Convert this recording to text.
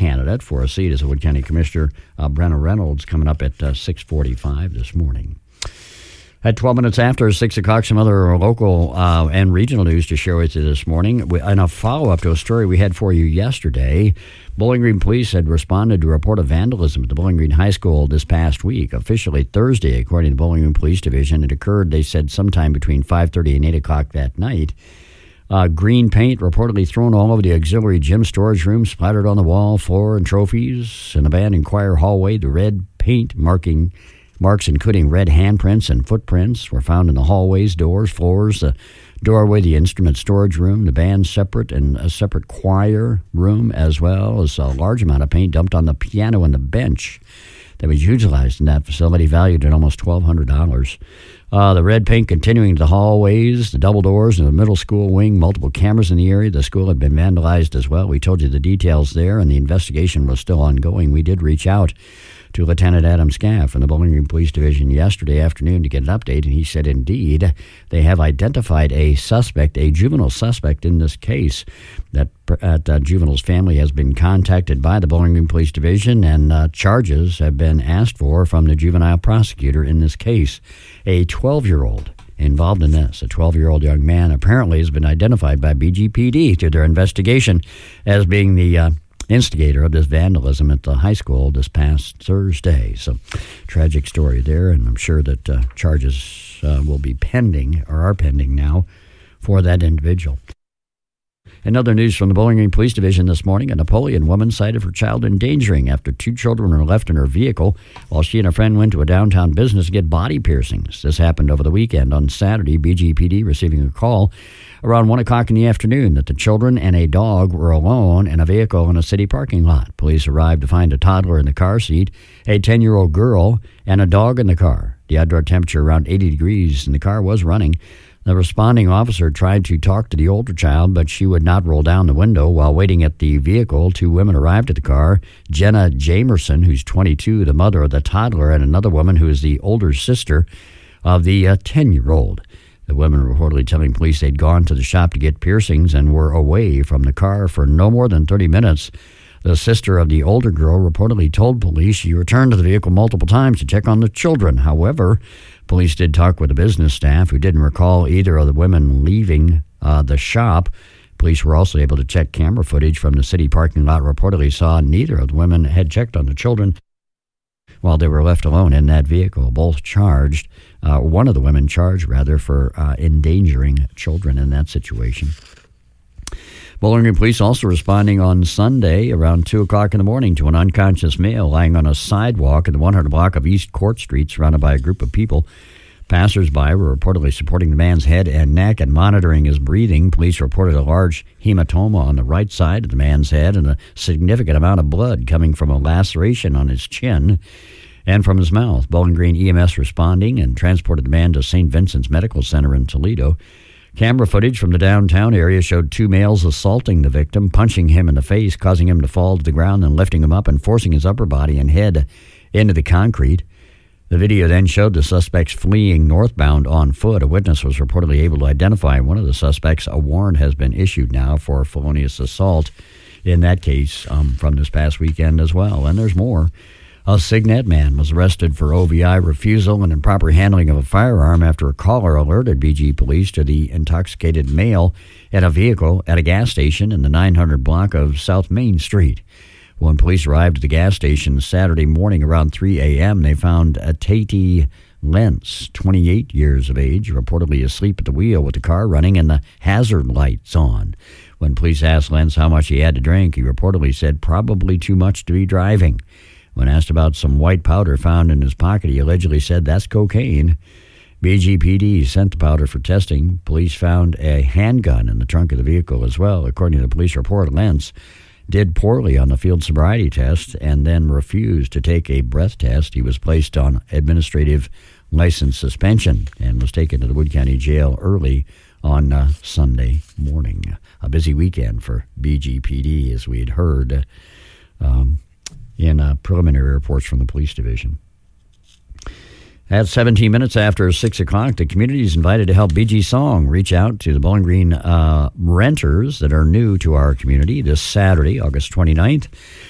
candidate for a seat as a Wood County Commissioner, Brenna Reynolds, coming up at 6:45 this morning. At 12 minutes after 6 o'clock, some other local and regional news to share with you this morning. In a follow-up to a story we had for you yesterday, Bowling Green Police had responded to a report of vandalism at the Bowling Green High School this past week. Officially Thursday, according to the Bowling Green Police Division, it occurred, they said, sometime between 5:30 and 8 o'clock that night. Green paint reportedly thrown all over the auxiliary gym storage room, splattered on the wall, floor, and trophies. In the band and choir hallway, the red paint marks including red handprints and footprints were found in the hallways, doors, floors, the doorway, the instrument storage room, the band separate, and a separate choir room, as well as a large amount of paint dumped on the piano and the bench that was utilized in that facility, valued at almost $1,200. The red paint continuing to the hallways, the double doors in the middle school wing, multiple cameras in the area. The school had been vandalized as well. We told you the details there, and the investigation was still ongoing. We did reach out to Lieutenant Adam Scaff from the Bowling Green Police Division yesterday afternoon to get an update, and he said, indeed, they have identified a suspect, a juvenile suspect in this case. That juvenile's family has been contacted by the Bowling Green Police Division, and charges have been asked for from the juvenile prosecutor in this case. A 12-year-old involved in this, a 12-year-old young man, apparently has been identified by BGPD through their investigation as being the instigator of this vandalism at the high school this past Thursday. So, tragic story there, and I'm sure that charges will be pending, or are pending now, for that individual. In other news from the Bowling Green Police Division this morning, a Napoleon woman cited for child endangering after 2 children were left in her vehicle while she and a friend went to a downtown business to get body piercings. This happened over the weekend. On Saturday, BGPD receiving a call around 1 o'clock in the afternoon that the children and a dog were alone in a vehicle in a city parking lot. Police arrived to find a toddler in the car seat, a 10-year-old girl, and a dog in the car. The outdoor temperature around 80 degrees, and the car was running. The responding officer tried to talk to the older child, but she would not roll down the window. While waiting at the vehicle, 2 women arrived at the car. Jenna Jamerson, who's 22, the mother of the toddler, and another woman who is the older sister of the 10-year-old. The women were reportedly telling police they'd gone to the shop to get piercings and were away from the car for no more than 30 minutes. The sister of the older girl reportedly told police she returned to the vehicle multiple times to check on the children. However, police did talk with the business staff who didn't recall either of the women leaving the shop. Police were also able to check camera footage from the city parking lot. Reportedly saw neither of the women had checked on the children while they were left alone in that vehicle. Both charged, one of the women charged, rather, for endangering children in that situation. Bowling Green Police also responding on Sunday around 2 o'clock in the morning to an unconscious male lying on a sidewalk in the 100 block of East Court Street, surrounded by a group of people. Passers-by were reportedly supporting the man's head and neck and monitoring his breathing. Police reported a large hematoma on the right side of the man's head and a significant amount of blood coming from a laceration on his chin and from his mouth. Bowling Green EMS responding and transported the man to St. Vincent's Medical Center in Toledo. Camera footage from the downtown area showed 2 males assaulting the victim, punching him in the face, causing him to fall to the ground, and lifting him up and forcing his upper body and head into the concrete. The video then showed the suspects fleeing northbound on foot. A witness was reportedly able to identify one of the suspects. A warrant has been issued now for felonious assault in that case from this past weekend as well. And there's more. A Signet man was arrested for OVI refusal and improper handling of a firearm after a caller alerted BG police to the intoxicated male at a vehicle at a gas station in the 900 block of South Main Street. When police arrived at the gas station Saturday morning around 3 a.m., they found Tati Lentz, 28 years of age, reportedly asleep at the wheel with the car running and the hazard lights on. When police asked Lentz how much he had to drink, he reportedly said probably too much to be driving. When asked about some white powder found in his pocket, he allegedly said that's cocaine. BGPD sent the powder for testing. Police found a handgun in the trunk of the vehicle as well. According to the police report, Lentz did poorly on the field sobriety test and then refused to take a breath test. He was placed on administrative license suspension and was taken to the Wood County Jail early on Sunday morning. A busy weekend for BGPD, as we had heard in preliminary reports from the police division. At 17 minutes after 6 o'clock, the community is invited to help BG Song reach out to the Bowling Green renters that are new to our community this Saturday, August 29th.